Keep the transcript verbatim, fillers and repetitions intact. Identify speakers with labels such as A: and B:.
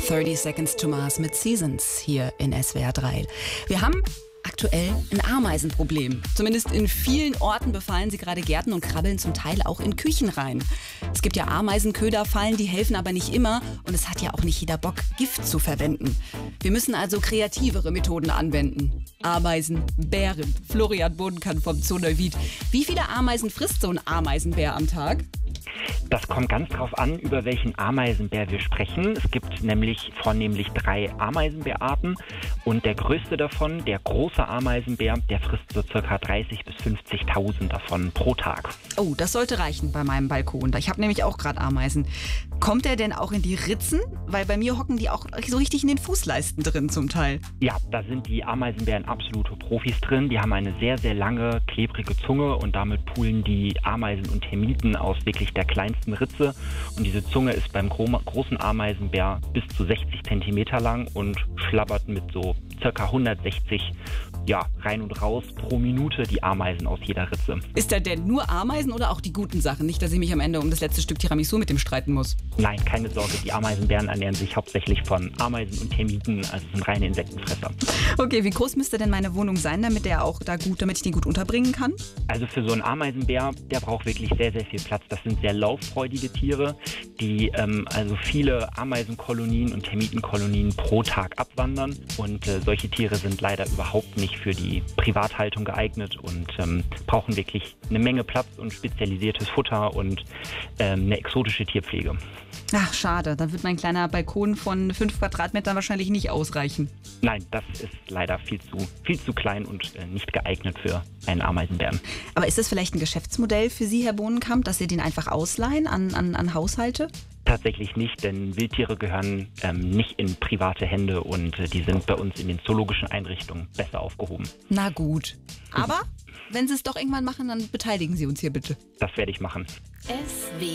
A: dreißig Seconds to Mars mit Seasons hier in S W R drei. Wir haben aktuell ein Ameisenproblem. Zumindest in vielen Orten befallen sie gerade Gärten und krabbeln zum Teil auch in Küchen rein. Es gibt ja Ameisenköderfallen, die helfen aber nicht immer und es hat ja auch nicht jeder Bock, Gift zu verwenden. Wir müssen also kreativere Methoden anwenden. Ameisen, Bären. Florian Bodenkamp vom Zoo Neuwied. Wie viele Ameisen frisst so ein Ameisenbär am Tag?
B: Das kommt ganz drauf an, über welchen Ameisenbär wir sprechen. Es gibt nämlich vornehmlich drei Ameisenbärarten und der größte davon, der große Ameisenbär, der frisst so circa dreißigtausend bis fünfzigtausend davon pro Tag.
A: Oh, das sollte reichen bei meinem Balkon. Ich habe nämlich auch gerade Ameisen. Kommt der denn auch in die Ritzen? Weil bei mir hocken die auch so richtig in den Fußleisten drin zum Teil.
B: Ja, da sind die Ameisenbären absolute Profis drin. Die haben eine sehr, sehr lange, klebrige Zunge und damit poolen die Ameisen und Termiten aus wirklich der kleinsten Ritze. Und diese Zunge ist beim gro- großen Ameisenbär bis zu sechzig Zentimeter lang und schlabbert mit so circa hundertsechzig ja, rein und raus pro Minute die Ameisen aus jeder Ritze.
A: Ist da denn nur Ameisen oder auch die guten Sachen? Nicht, dass ich mich am Ende um das letzte Stück Tiramisu mit dem streiten muss.
B: Nein, keine Sorge, die Ameisenbären ernähren sich hauptsächlich von Ameisen und Termiten, also sind reine Insektenfresser.
A: Okay, wie groß müsste denn meine Wohnung sein, damit der auch da gut, damit ich den gut unterbringen kann?
B: Also für so einen Ameisenbär, der braucht wirklich sehr, sehr viel Platz. Das sind sehr lauffreudige Tiere, die ähm, also viele Ameisenkolonien und Termitenkolonien pro Tag abwandern. Und äh, solche Tiere sind leider überhaupt nicht für die Privathaltung geeignet und ähm, brauchen wirklich eine Menge Platz und spezialisiertes Futter und ähm, eine exotische Tierpflege.
A: Ach, schade. Dann wird mein kleiner Balkon von fünf Quadratmetern wahrscheinlich nicht ausreichen.
B: Nein, das ist leider viel zu, viel zu klein und äh, nicht geeignet für einen Ameisenbären.
A: Aber ist das vielleicht ein Geschäftsmodell für Sie, Herr Bohnenkamp, dass Sie den einfach ausleihen an, an, an Haushalte?
B: Tatsächlich nicht, denn Wildtiere gehören ähm, nicht in private Hände und äh, die sind bei uns in den zoologischen Einrichtungen besser aufgehoben.
A: Na gut. Aber wenn Sie es doch irgendwann machen, dann beteiligen Sie uns hier bitte.
B: Das werde ich machen.
A: S W